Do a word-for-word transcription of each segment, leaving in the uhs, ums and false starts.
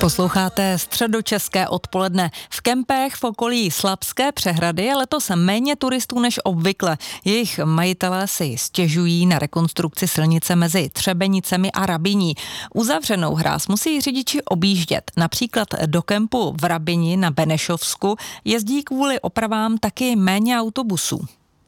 Posloucháte Středočeské odpoledne. V kempech v okolí Slabské přehrady je letos méně turistů než obvykle. Jejich majitelé si stěžují na rekonstrukci silnice mezi Třebenicemi a Rabinní. Uzavřenou hráz musí řidiči objíždět. Například do kempu v Rabini na Benešovsku jezdí kvůli opravám taky méně autobusů.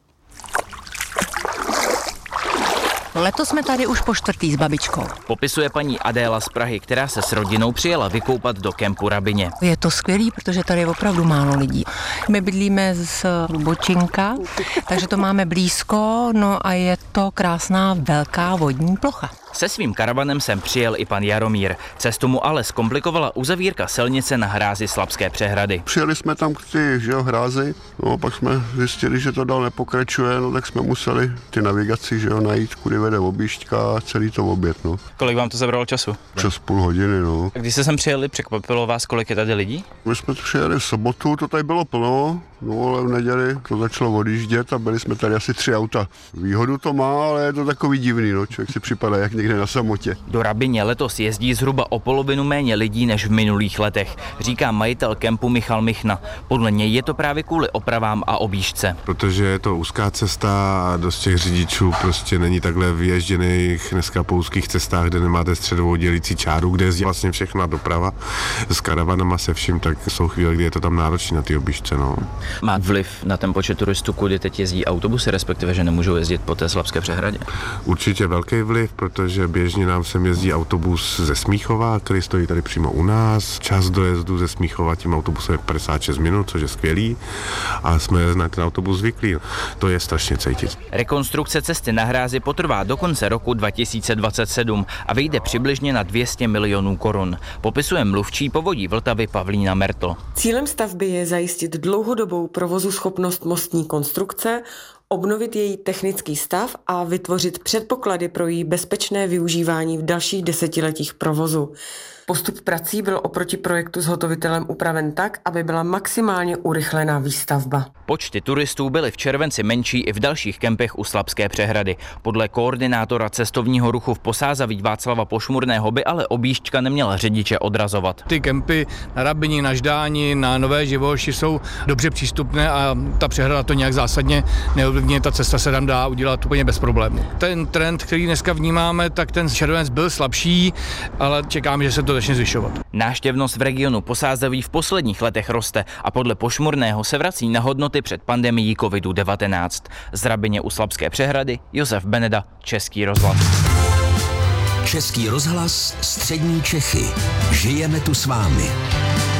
Letos jsme tady už po čtvrtý s babičkou. Popisuje paní Adéla z Prahy, která se s rodinou přijela vykoupat do kempu Rabině. Je to skvělý, protože tady je opravdu málo lidí. My bydlíme z Bočinka, takže to máme blízko, no a je to krásná velká vodní plocha. Se svým karavanem sem přijel i pan Jaromír. Cestu mu ale zkomplikovala uzavírka silnice na hrázi Slabské přehrady. Přijeli jsme tam k ty že jo, hrázi, no pak jsme zjistili, že to dál nepokračuje, no tak jsme museli ty navigaci že jo, najít, kudy vede objížďka a celý to obět. No. Kolik vám to zabralo času? Přes půl hodiny, no. A když jste sem přijeli, překvapilo vás, kolik je tady lidí? My jsme přijeli v sobotu, to tady bylo plno, no ale v neděli to začalo odjíždět a byli jsme tady asi tři auta. Výhodu to má, ale je to takový divný, no, člověk si připadá jak někde na samotě. Do Rabině letos jezdí zhruba o polovinu méně lidí než v minulých letech, říká majitel kempu Michal Michna. Podle něj je to právě kvůli opravám a objížďce. Protože je to úzká cesta a dost těch řidičů prostě není takhle vyježděných dneska po úzkých cestách, kde nemáte středovou dělící čáru, kde jezdí vlastně všechna doprava s karavanama se vším, tak jsou chvíle, kdy je to tam náročné na ty objížďce. No. Má vliv na ten počet turistů, kudy teď jezdí autobusy, respektive že nemůžou jezdit po té Slabské přehradě? Určitě velký vliv, protože běžně nám sem jezdí autobus ze Smíchova, který stojí tady přímo u nás. Čas dojezdu ze Smíchova tím autobusem je padesát šest minut, což je skvělý a jsme na ten autobus zvyklí. To je strašně cítit. Rekonstrukce cesty na hrázi potrvá do konce roku dva tisíce dvacet sedm a vyjde přibližně na dvě stě milionů korun. Popisuje mluvčí Povodí Vltavy Pavlína Mertl. Cílem stavby je zajistit dlouhodobou provozuschopnost mostní konstrukce, obnovit její technický stav a vytvořit předpoklady pro její bezpečné využívání v dalších desetiletích provozu. Postup prací byl oproti projektu zhotovitelem upraven tak, aby byla maximálně urychlená výstavba. Počty turistů byly v červenci menší i v dalších kempech u Slabské přehrady. Podle koordinátora cestovního ruchu v Posázaví Václava Pošmurného by ale objížďka neměla řidiče odrazovat. Ty kempy na Rabini, na Ždáni, na Nové Živoši jsou dobře přístupné a ta přehrada to nějak zásadně neovlivňuje, ta cesta se tam dá udělat úplně bez problémů. Ten trend, který dneska vnímáme, tak ten červenec byl slabší, ale čekáme, že se to začne zvyšovat. Návštěvnost v regionu Posázaví v posledních letech roste a podle Pošmurného se vrací na hodnoty před pandemií kovidu devatenáct. Z Rabině u Slabské přehrady Josef Beneda, Český rozhlas. Český rozhlas, střední Čechy. Žijeme tu s vámi.